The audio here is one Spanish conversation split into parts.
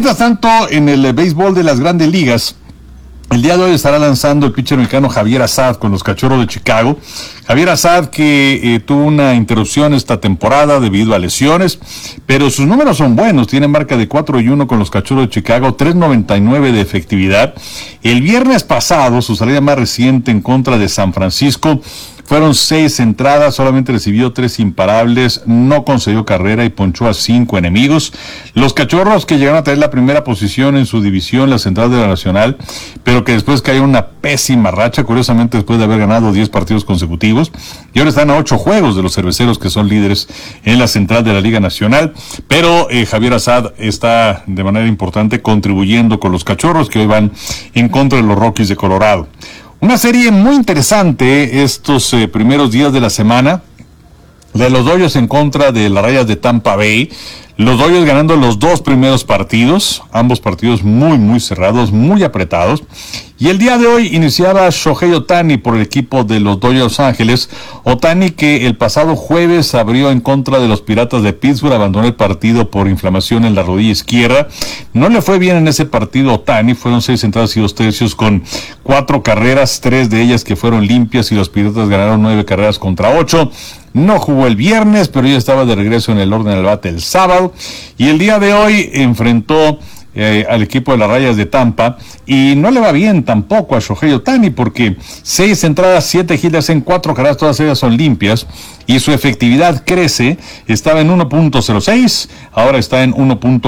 Mientras tanto, en el béisbol de las Grandes Ligas, el día de hoy estará lanzando el pitcher mexicano Javier Assad con los Cachorros de Chicago. Javier Assad que tuvo una interrupción esta temporada debido a lesiones, pero sus números son buenos. Tiene marca de 4-1 con los Cachorros de Chicago, 3.99 de efectividad. El viernes pasado, su salida más reciente en contra de San Francisco, fueron 6 entradas, solamente recibió 3 imparables, no concedió carrera y ponchó a 5 enemigos. Los Cachorros que llegaron a tener la primera posición en su división, la central de la Nacional, pero que después cayó una pésima racha, curiosamente después de haber ganado 10 partidos consecutivos, y ahora están a 8 juegos de los Cerveceros, que son líderes en la central de la Liga Nacional. Pero Javier Assad está de manera importante contribuyendo con los Cachorros, que hoy van en contra de los Rockies de Colorado. Una serie muy interesante estos primeros días de la semana, de los Dodgers en contra de las Rayas de Tampa Bay. Los Dodgers ganando los 2 primeros partidos, ambos partidos muy cerrados, muy apretados. Y el día de hoy iniciaba Shohei Ohtani por el equipo de los Dodgers de Los Ángeles. Ohtani, que el pasado jueves abrió en contra de los Piratas de Pittsburgh, abandonó el partido por inflamación en la rodilla izquierda. No le fue bien en ese partido a Ohtani, fueron 6 entradas y 2 tercios con 4 carreras, 3 de ellas que fueron limpias, y los Piratas ganaron 9 carreras contra 8. No jugó el viernes, pero ya estaba de regreso en el orden del bate el sábado. Y el día de hoy enfrentó al equipo de las Rayas de Tampa, y no le va bien tampoco a Shohei Ohtani, porque 6 entradas, 7 hits en 4 carreras, todas ellas son limpias, y su efectividad crece. Estaba en 1.06, ahora está en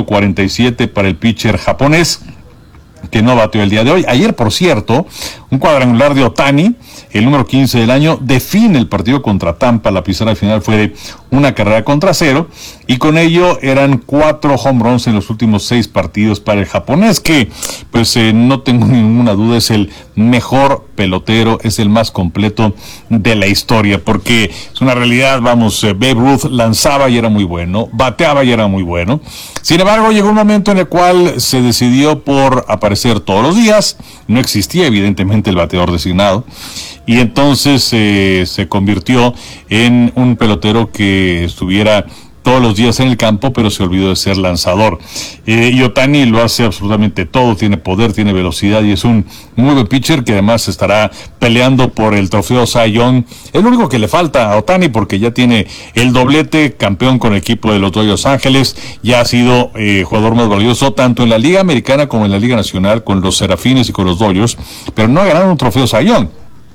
1.47 para el pitcher japonés, que no bateó el día de hoy. Ayer, por cierto, un cuadrangular de Ohtani, el número 15 del año, define el partido contra Tampa. La pizarra final fue de 1 carrera contra 0, y con ello eran 4 home runs en los últimos 6 partidos para el japonés, que pues no tengo ninguna duda es el mejor pelotero, es el más completo de la historia, porque es una realidad. Vamos, Babe Ruth lanzaba y era muy bueno, bateaba y era muy bueno. Sin embargo, llegó un momento en el cual se decidió por aparecer todos los días. No existía evidentemente el bateador designado, y entonces se convirtió en un pelotero que estuviera todos los días en el campo, pero se olvidó de ser lanzador. Y Ohtani lo hace absolutamente todo, tiene poder, tiene velocidad, y es un muy buen pitcher que además estará peleando por el trofeo Cy Young. Es lo único que le falta a Ohtani, porque ya tiene el doblete, campeón con el equipo de los Dodgers de Los Ángeles, ya ha sido jugador más valioso tanto en la Liga Americana como en la Liga Nacional con los Serafines y con los Dodgers, pero no ha ganado un trofeo Cy Young.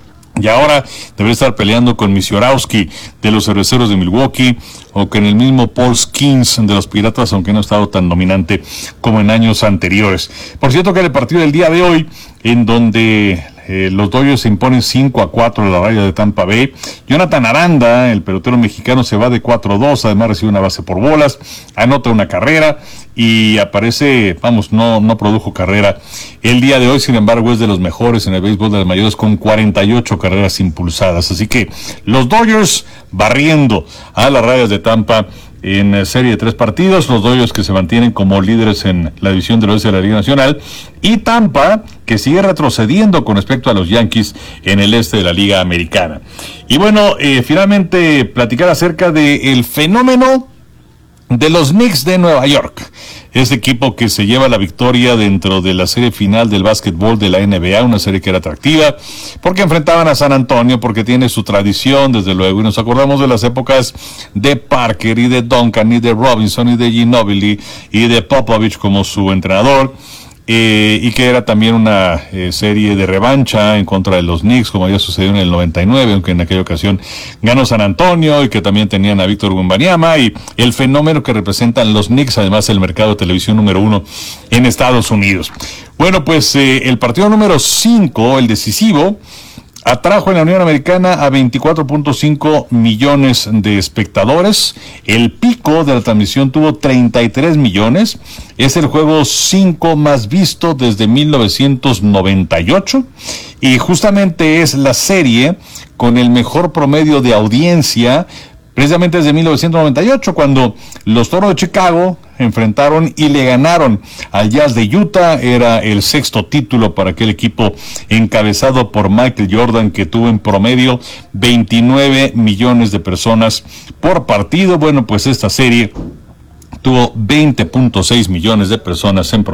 Y ahora debería estar peleando con Misiorowski de los Cerveceros de Milwaukee, o con el mismo Paul Skeens de los Piratas, aunque no ha estado tan dominante como en años anteriores. Por cierto, que el partido del día de hoy, en donde los Dodgers se imponen 5-4 a la Raya de Tampa Bay. Jonathan Aranda, el pelotero mexicano, se va de 4-2, además recibe una base por bolas, anota una carrera y aparece, no produjo carrera el día de hoy. Sin embargo, es de los mejores en el béisbol de las mayores, con 48 carreras impulsadas. Así que los Dodgers barriendo a las Rayas de Tampa en serie de 3 partidos, los Dodgers que se mantienen como líderes en la división del oeste de la Liga Nacional, y Tampa que sigue retrocediendo con respecto a los Yankees en el este de la Liga Americana. Y bueno, finalmente platicar acerca del fenómeno de los Knicks de Nueva York. Ese equipo que se lleva la victoria dentro de la serie final del básquetbol de la NBA, una serie que era atractiva, porque enfrentaban a San Antonio, porque tiene su tradición, desde luego, y nos acordamos de las épocas de Parker y de Duncan y de Robinson y de Ginobili y de Popovich como su entrenador. Y que era también una serie de revancha en contra de los Knicks, como había sucedido en el 99, aunque en aquella ocasión ganó San Antonio, y que también tenían a Víctor Wembanyama, y el fenómeno que representan los Knicks, además el mercado de televisión número 1 en Estados Unidos. Bueno, pues el partido número 5, el decisivo, atrajo en la Unión Americana a 24.5 millones de espectadores. El pico de la transmisión tuvo 33 millones. Es el juego 5 más visto desde 1998. Y justamente es la serie con el mejor promedio de audiencia, precisamente desde 1998, cuando los Toros de Chicago enfrentaron y le ganaron al Jazz de Utah. Era el 6º título para aquel equipo encabezado por Michael Jordan, que tuvo en promedio 29 millones de personas por partido. Bueno, pues esta serie tuvo 20.6 millones de personas en promedio.